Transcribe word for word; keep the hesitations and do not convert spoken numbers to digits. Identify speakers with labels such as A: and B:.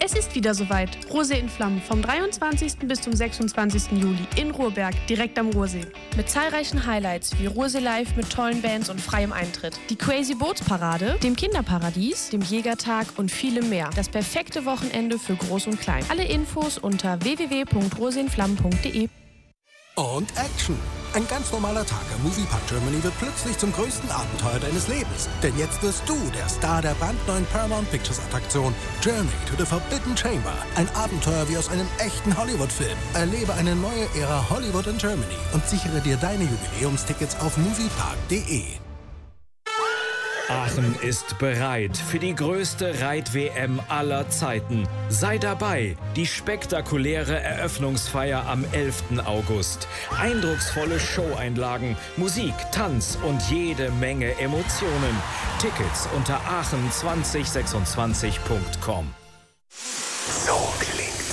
A: Es ist wieder soweit. Rosé in Flammen vom dreiundzwanzigsten bis zum sechsundzwanzigsten Juli in Ruhrberg, direkt am Ruhrsee.
B: Mit zahlreichen Highlights wie Ruhrsee Live mit tollen Bands und freiem Eintritt. Die Crazy Bootsparade, dem Kinderparadies, dem Jägertag und vielem mehr. Das perfekte Wochenende für Groß und Klein. Alle Infos unter w w w punkt roseinflammen punkt d e.
C: Und Action! Ein ganz normaler Tag am Moviepark Germany wird plötzlich zum größten Abenteuer deines Lebens. Denn jetzt wirst du der Star der brandneuen Paramount Pictures Attraktion Journey to the Forbidden Chamber. Ein Abenteuer wie aus einem echten Hollywood-Film. Erlebe eine neue Ära Hollywood in Germany und sichere dir deine Jubiläumstickets auf moviepark punkt d e.
D: Aachen ist bereit für die größte Reit-W M aller Zeiten. Sei dabei, die spektakuläre Eröffnungsfeier am elften August. Eindrucksvolle Showeinlagen, Musik, Tanz und jede Menge Emotionen. Tickets unter aachen zwanzig sechsundzwanzig punkt com.
E: So klingt